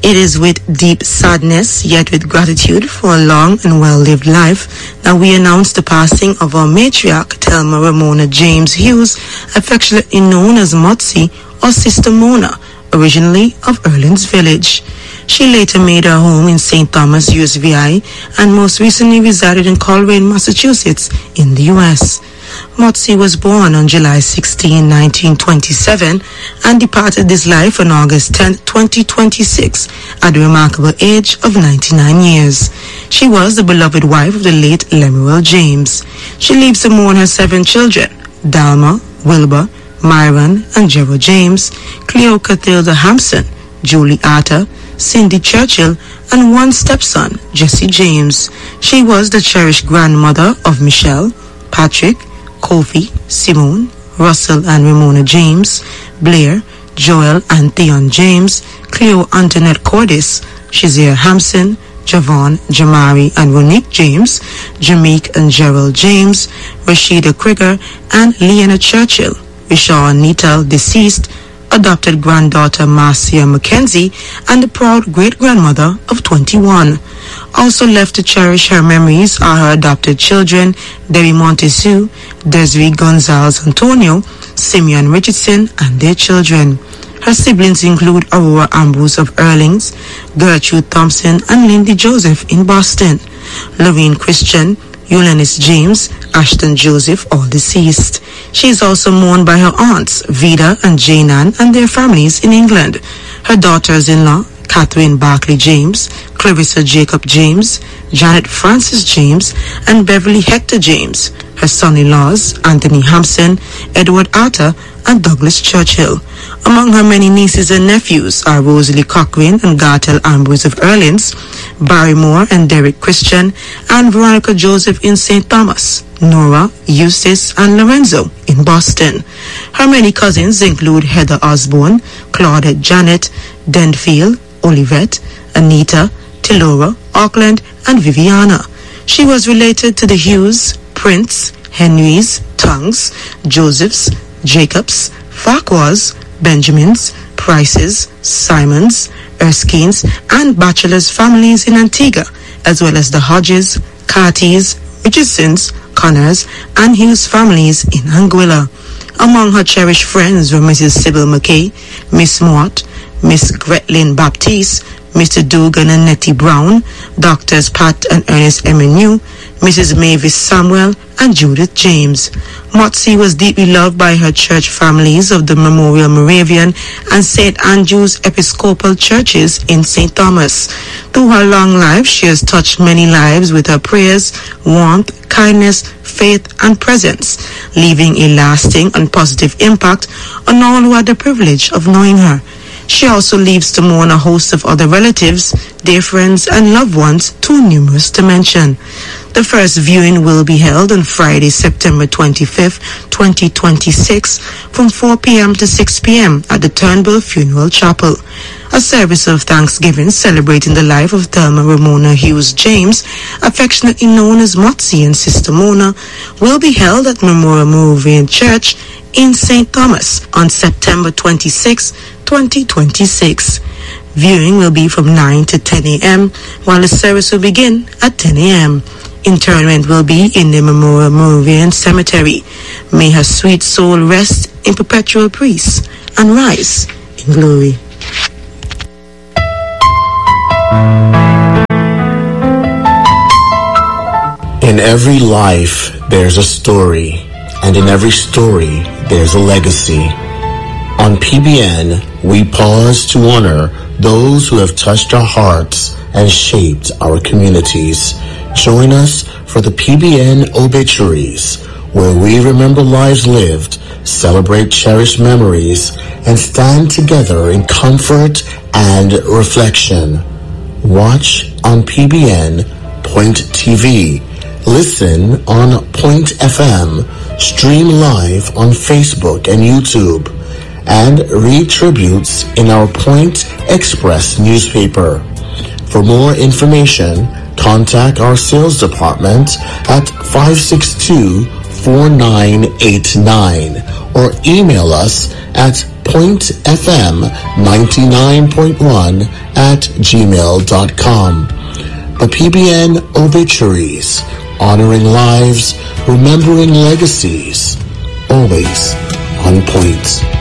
It is with deep sadness, yet with gratitude for a long and well-lived life, that we announce the passing of our matriarch, Thelma Ramona James Hughes, affectionately known as Motsi or Sister Mona, originally of Erlin's Village. She later made her home in St. Thomas, USVI, and most recently resided in Coleraine, Massachusetts, in the U.S. Motsi was born on July 16, 1927, and departed this life on August 10, 2026, at the remarkable age of 99 years. She was the beloved wife of the late Lemuel James. She leaves to mourn her 7 children, Dalma, Wilbur, Myron, and Gerald James, Cleo Cathilda Hampson, Julie Arthur, Cindy Churchill, and one stepson, Jesse James. She was the cherished grandmother of Michelle, Patrick, Kofi, Simone, Russell and Ramona James, Blair, Joel and Theon James, Cleo Antoinette Cordis, Shazia Hampson, Javon, Jamari and Ronique James, Jameek and Gerald James, Rashida Krieger and Leanna Churchill, Rishaw Neatal, deceased, adopted granddaughter Marcia Mackenzie, and the proud great-grandmother of 21. Also left to cherish her memories are her adopted children, Debbie Montesue, Desiree Gonzalez Antonio, Simeon Richardson, and their children. Her siblings include Aurora Ambrose of Erlings, Gertrude Thompson, and Lindy Joseph in Boston, Lorraine Christian, Eulanis James, Ashton Joseph, all deceased. She is also mourned by her aunts, Vida and Jane Ann, and their families in England. Her daughters-in-law, Catherine Barclay James, Clarissa Jacob James, Janet Francis James, and Beverly Hector James. Her son-in-laws, Anthony Hampson, Edward Arthur, and Douglas Churchill. Among her many nieces and nephews are Rosalie Cochrane and Gartel Ambrose of Erlins, Barry Moore and Derek Christian, and Veronica Joseph in St. Thomas, Nora, Eustace, and Lorenzo in Boston. Her many cousins include Heather Osborne, Claudette Janet, Denfield, Olivette, Anita, Tilora, Auckland, and Viviana. She was related to the Hughes, Prince, Henrys, Tongues, Josephs, Jacobs, Farquhars, Benjamins, Prices, Simons, Erskines, and Bachelors families in Antigua, as well as the Hodges, Cartys, Richardsons, Connors, and Hughes families in Anguilla. Among her cherished friends were Mrs. Sybil McKay, Miss Mott, Miss Gretlin Baptiste, Mr. Dugan and Nettie Brown, Doctors Pat and Ernest Emenu, Mrs. Mavis Samuel, and Judith James. Motsi was deeply loved by her church families of the Memorial Moravian and St. Andrew's Episcopal churches in St. Thomas. Through her long life, she has touched many lives with her prayers, warmth, kindness, faith, and presence, leaving a lasting and positive impact on all who had the privilege of knowing her. She also leaves to mourn a host of other relatives, dear friends, and loved ones too numerous to mention. The first viewing will be held on Friday, September 25th, 2026, from 4 p.m. to 6 p.m. at the Turnbull Funeral Chapel. A service of thanksgiving celebrating the life of Thelma Ramona Hughes James, affectionately known as Motsi and Sister Mona, will be held at Memorial Moravian Church in St. Thomas on September 26, 2026. Viewing will be from 9 to 10 a.m., while the service will begin at 10 a.m. Interment will be in the Memorial Moravian Cemetery. May her sweet soul rest in perpetual peace and rise in glory. In every life, there's a story, and in every story, there's a legacy. On PBN, we pause to honor those who have touched our hearts and shaped our communities. Join us for the PBN Obituaries, where we remember lives lived, celebrate cherished memories, and stand together in comfort and reflection. Watch on PBN Point TV. Listen on Point FM. Stream live on Facebook and YouTube. And read tributes in our Point Express newspaper. For more information, contact our sales department at 562-4989 or email us at Point FM 99.1 at gmail.com. The PBN Obituaries, honoring lives, remembering legacies, always on point.